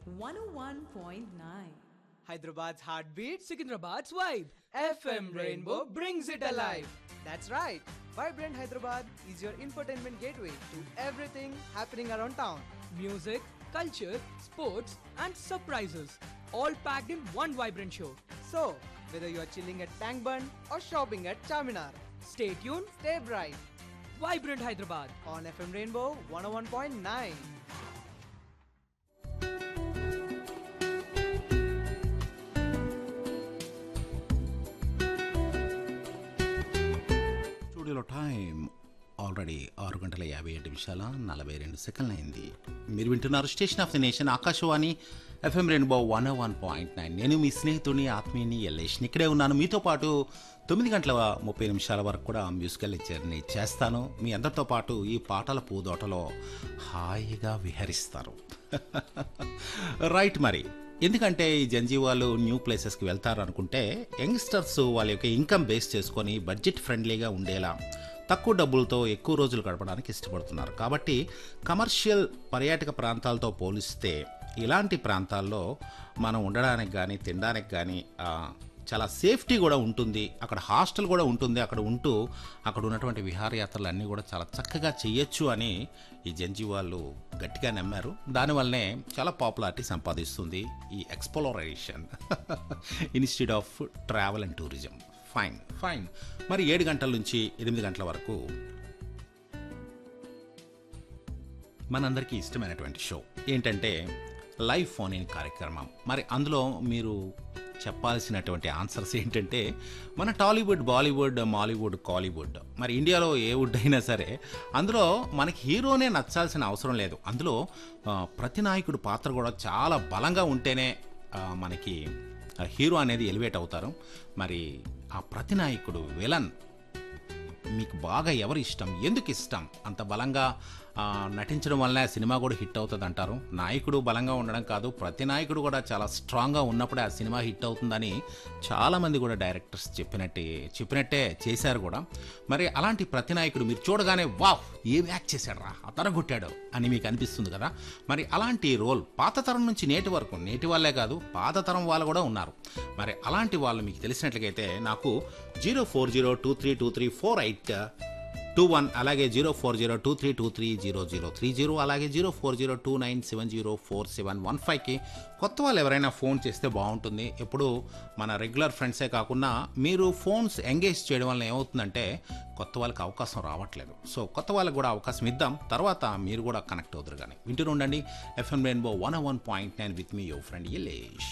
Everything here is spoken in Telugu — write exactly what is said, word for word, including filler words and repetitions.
one oh one point nine. Hyderabad's heartbeat, Secunderabad's vibe. F M Rainbow brings it alive. That's right. Vibrant Hyderabad is your infotainment gateway to everything happening around town. Music, culture, sports, and surprises. All packed in one vibrant show. So, whether you are chilling at Tank Bund or shopping at Charminar, Stay tuned. stay bright Vibrant Hyderabad. on F M Rainbow one oh one point nine. స్టూడియోలో టైం ఆల్రెడీ ఆరు గంటల యాభై ఏడు నిమిషాల నలభై రెండు సెకండ్లు అయింది. మీరు వింటున్నారు station of the nation Akashvani FM rainbow one one point nine. నేను మీ స్నేహితుడిని ఆత్మీయుని ఎల్లేష్ని ఇక్కడే ఉన్నాను మీతో పాటు తొమ్మిది గంటల ముప్పై నిమిషాల వరకు కూడా మ్యూజికల్ లెక్చర్ని చేస్తాను. మీ అందరితో పాటు ఈ పాటల పూదోటలో హాయిగా విహరిస్తారు. రైట్, మరి ఎందుకంటే ఈ జంజీవాలు న్యూ ప్లేసెస్కి వెళ్తారు అనుకుంటే యంగ్స్టర్స్ వాళ్ళ యొక్క ఇన్కమ్ బేస్ చేసుకొని బడ్జెట్ ఫ్రెండ్లీగా ఉండేలా తక్కువ డబ్బులతో ఎక్కువ రోజులు గడపడానికి ఇష్టపడుతున్నారు. కాబట్టి కమర్షియల్ పర్యాటక ప్రాంతాలతో పోలిస్తే ఇలాంటి ప్రాంతాల్లో మనం ఉండడానికి కానీ తినడానికి కానీ చాలా సేఫ్టీ కూడా ఉంటుంది. అక్కడ హాస్టల్ కూడా ఉంటుంది. అక్కడ ఉంటూ అక్కడ ఉన్నటువంటి విహారయాత్రలు అన్నీ కూడా చాలా చక్కగా చేయొచ్చు అని ఈ జంజీ వాళ్ళు గట్టిగా నమ్మారు. దానివల్లనే చాలా పాపులారిటీ సంపాదిస్తుంది ఈ exploration institute of travel and tourism. Fine fine మరి ఏడు గంటల నుంచి ఎనిమిది గంటల వరకు మనందరికీ ఇష్టమైనటువంటి షో ఏంటంటే లైవ్ ఫోన్ ఇన్ కార్యక్రమం. మరి అందులో మీరు చెప్పాల్సినటువంటి ఆన్సర్స్ ఏంటంటే మన టాలీవుడ్, బాలీవుడ్, మాలీవుడ్, కాలీవుడ్, మరి ఇండియాలో ఏ వుడ్ అయినా సరే అందులో మనకి హీరోనే నచ్చాల్సిన అవసరం లేదు. అందులో ప్రతి నాయకుడు పాత్ర కూడా చాలా బలంగా ఉంటేనే మనకి హీరో అనేది ఎలివేట్ అవుతారు. మరి ఆ ప్రతి నాయకుడు విలన్ మీకు బాగా ఎవరు ఇష్టం, ఎందుకు ఇష్టం, అంత బలంగా నటించడం వల్ల సినిమా కూడా హిట్ అవుతుంది అంటారు. నాయకుడు బలంగా ఉండడం కాదు, ప్రతి నాయకుడు కూడా చాలా స్ట్రాంగ్గా ఉన్నప్పుడే ఆ సినిమా హిట్ అవుతుందని చాలామంది కూడా డైరెక్టర్స్ చెప్పినట్టే చెప్పినట్టే చేశారు కూడా. మరి అలాంటి ప్రతి నాయకుడు మీరు చూడగానే వావ్ ఏం యాక్ట్ చేశాడు రా, అతరగొట్టాడు అని మీకు అనిపిస్తుంది కదా. మరి అలాంటి రోల్ పాత తరం నుంచి నేటి వరకు, నేటి వాళ్ళే కాదు పాత తరం వాళ్ళు కూడా ఉన్నారు. మరి అలాంటి వాళ్ళు మీకు తెలిసినట్లయితే నాకు zero four zero two three two three four eight two one అలాగే zero four zero two three two three zero zero three zero అలాగే zero four zero two nine seven zero four seven one ఫైవ్కి కొత్త వాళ్ళు ఎవరైనా ఫోన్ చేస్తే బాగుంటుంది. ఎప్పుడు మన రెగ్యులర్ ఫ్రెండ్సే కాకుండా మీరు ఫోన్స్ ఎంగేజ్ చేయడం వల్ల ఏమవుతుందంటే కొత్త వాళ్ళకి అవకాశం రావట్లేదు. సో కొత్త వాళ్ళకి కూడా అవకాశం ఇద్దాం, తర్వాత మీరు కూడా కనెక్ట్ అవుతారు. కానీ వింటూ ఉండండి FM rainbow one one point nine with me your friend Yellesh.